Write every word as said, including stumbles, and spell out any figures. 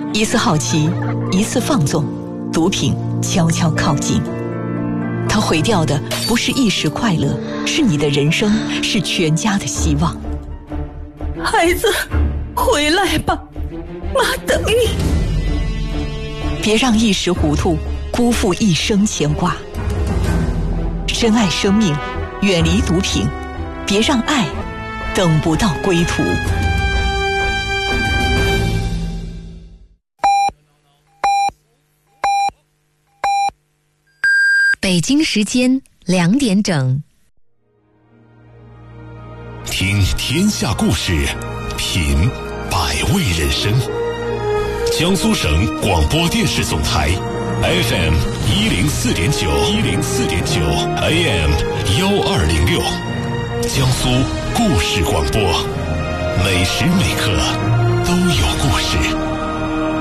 一次好奇，一次放纵，毒品悄悄靠近。它毁掉的不是一时快乐，是你的人生，是全家的希望。 孩子，回来吧，妈等你。 别让一时糊涂辜负一生牵挂。深爱生命，远离毒品，别让爱等不到归途。 北京时间两点整。 听天下故事，品百味人生。江苏省广播电视总台 F M 一零四点九，一零四点九 A M 幺二零六，江苏故事广播，每时每刻都有故事。